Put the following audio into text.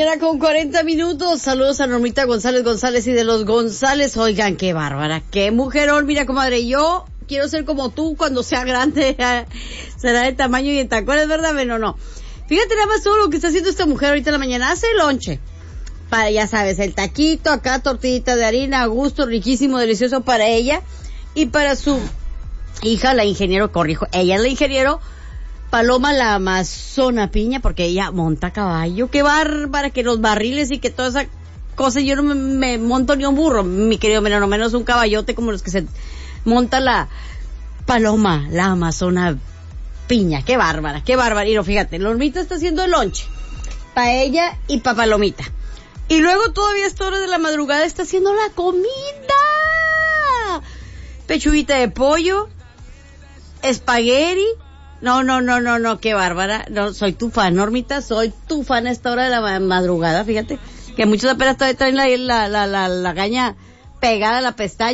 mañana con 40 minutos. Saludos a Normita González y de los González. Oigan, qué bárbara, qué mujerón. Mira, comadre, yo quiero ser como tú cuando sea grande. Será de tamaño y en tacones, ¿verdad? Bueno, no. Fíjate nada más todo lo que está haciendo esta mujer ahorita en la mañana. Hace lonche. Para, ya sabes, el taquito, acá tortillita de harina, a gusto, riquísimo, delicioso para ella. Y para su hija, la ingeniero, corrijo, ella es la ingeniero, Paloma la Amazona Piña, porque ella monta caballo. Qué bárbara, que los barriles y que toda esa cosa. Yo no me monto ni un burro, mi querido, menos un caballote como los que se monta la Paloma, la Amazona Piña. Qué bárbara, qué bárbara. Y no, fíjate, Normita está haciendo el lonche para ella y para Palomita. Y luego todavía a esta hora de la madrugada está haciendo la comida. Pechuguita de pollo, espagueti. No, qué bárbara. No, soy tu fan, Normita, soy tu fan a esta hora de la madrugada, fíjate. Que muchos apenas todavía traen la gaña pegada a la pestaña.